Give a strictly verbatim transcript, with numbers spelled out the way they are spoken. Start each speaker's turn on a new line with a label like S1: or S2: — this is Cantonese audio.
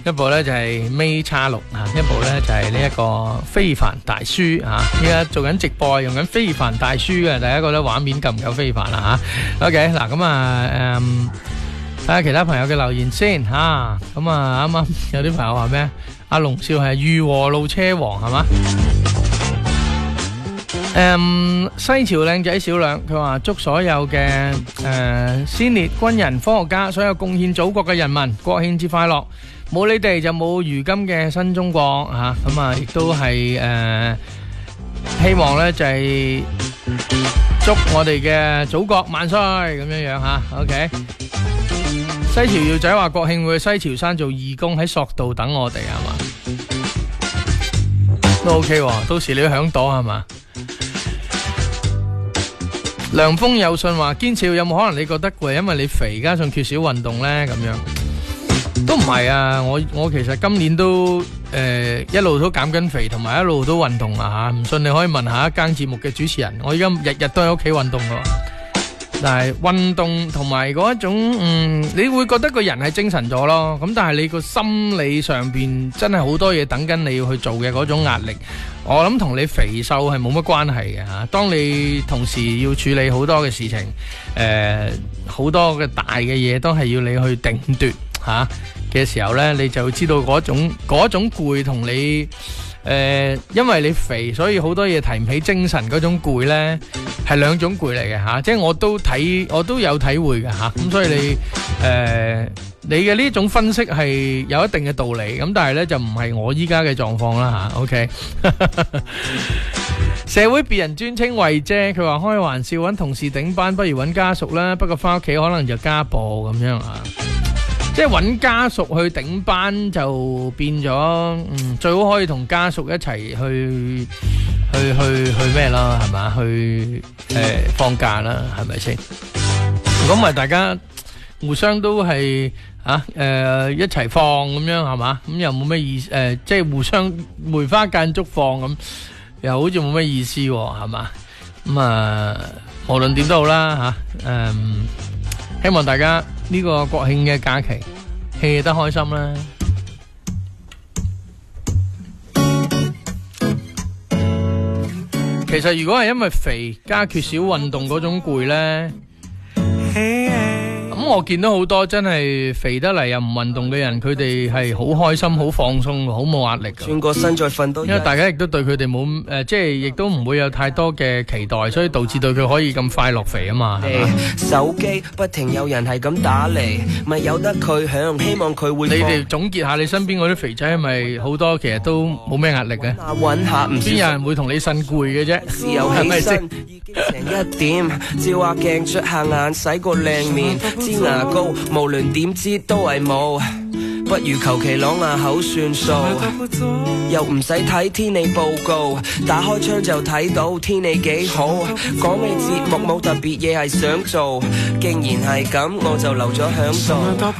S1: 一部咧就係尾叉六啊，一部咧就係呢一個非凡大叔啊。依家做緊直播用緊非凡大叔嘅，大家覺得畫面夠唔夠非凡啊？吓 ，OK 嗱咁啊，誒，睇下其他朋友嘅留言先吓。咁啊，啱啱有啲朋友話咩？阿龍少係裕和路車王係嘛？誒，西潮靚仔小亮，佢話祝所有嘅誒先烈軍人、科學家，所有貢獻祖國嘅人民，國慶節快樂！冇你哋就冇如今嘅新中國吓，咁啊亦都係誒希望咧就係祝我哋嘅祖國萬歲咁樣樣吓。OK，西潮耀仔話國慶會去西潮山做義工，喺索道等我哋係嘛？都 OK 喎，到時你要響朵係嘛？涼風有信話堅持有冇可能你覺得攰，因為你肥加上缺少運動呢？咁樣都唔係啊！我我其實今年都誒、呃、一路都減緊肥，同埋一路都運動啊吓！唔信你可以問下一間節目嘅主持人，我而家日日都喺屋企運動噶。但係運動同埋嗰一種嗯，你會覺得個人係精神咗咯。咁但係你個心理上邊真係好多嘢等緊你要去做嘅嗰種壓力，我諗同你肥瘦係冇乜關係嘅吓。當你同時要處理好多嘅事情，誒好多嘅大嘅嘢都係要你去定奪吓嘅時候呢，你就知道嗰種嗰種攰同你。誒、呃，因為你肥，所以好多嘢提唔起精神嗰種攰呢，係兩種攰嚟嘅吓，即係我都睇，我都有體會嘅吓，咁所以你誒、呃，你嘅呢種分析係有一定嘅道理，咁但係呢就唔係我依家嘅狀況啦吓 ，OK 。社會別人尊稱為啫，佢話開玩笑揾同事頂班，不如揾家屬啦，不過翻屋企可能就家暴咁樣啊。即係揾家屬去頂班就變咗，嗯，最好可以同家屬一齊去去去去咩啦，係嘛？去誒、呃、放假啦，係咪先？咁咪大家互相都係啊誒、呃、一齊放咁樣係嘛？咁又冇咩意思誒、呃，即係互相梅花間竹放咁，又好似冇咩意思係嘛？咁啊，無論點都好啦吓，誒、啊。希望大家呢個國慶嘅假期 hea 得開心啦。其實如果係因為肥加缺少運動嗰種攰呢，咁我見到好多真係肥得嚟又唔運動嘅人，佢哋係好開心、好放鬆、好冇壓力㗎。轉個身再瞓都，因為大家亦都對佢哋冇誒，即係亦都唔會有太多嘅期待，所以導致對佢可以咁快樂肥啊嘛。手機不停有人係咁打嚟，咪由得佢響，希望佢會。你哋總結下你身邊嗰啲肥仔係咪好多其實都冇咩壓力嘅？揾下唔邊有人會同你呻攰嘅啫？係咪先？已經成一點，照下鏡捽下眼，洗個靚面。支牙膏，無論點知都係冇，不如求其啷下口算數，又唔使睇天氣報告，打開窗就睇到天氣幾好。講嘅節目冇特別嘢係想做，既然係咁，我就留咗響度。